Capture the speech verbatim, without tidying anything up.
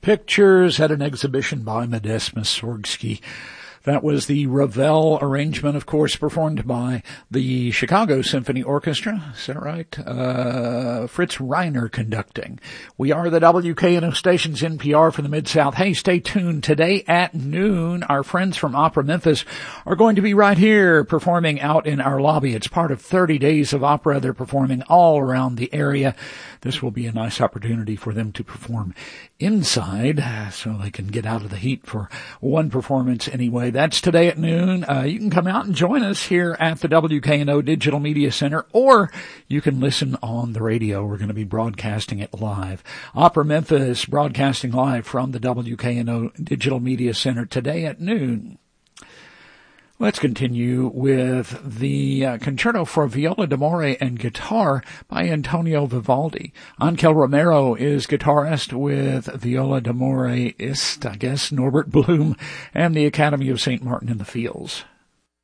Pictures at an exhibition by Modest Mussorgsky. That was the Ravel arrangement, of course, performed by the Chicago Symphony Orchestra. Is that right? Uh, Fritz Reiner conducting. We are the W K N O station's N P R for the Mid-South. Hey, stay tuned. Today at noon, our friends from Opera Memphis are going to be right here performing out in our lobby. It's part of thirty days of opera. They're performing all around the area. This will be a nice opportunity for them to perform inside so they can get out of the heat for one performance anyway. That's today at noon. Uh, you can come out and join us here at the W K N O Digital Media Center, or you can listen on the radio. We're going to be broadcasting it live. Opera Memphis broadcasting live from the W K N O Digital Media Center today at noon. Let's continue with the uh, Concerto for Viola d'Amore and Guitar by Antonio Vivaldi. Ankel Romero is guitarist with Viola d'Amoreist, I guess, Norbert Blum, and the Academy of Saint Martin in the Fields.